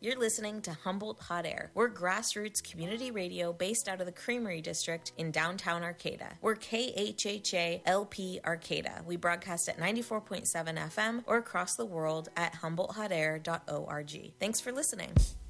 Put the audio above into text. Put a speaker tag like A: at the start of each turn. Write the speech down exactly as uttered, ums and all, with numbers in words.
A: You're listening to Humboldt Hot Air. We're grassroots community radio based out of the Creamery District in downtown Arcata. We're K H H A L P Arcata. We broadcast at ninety-four point seven F M or across the world at humboldt hot air dot org. Thanks for listening.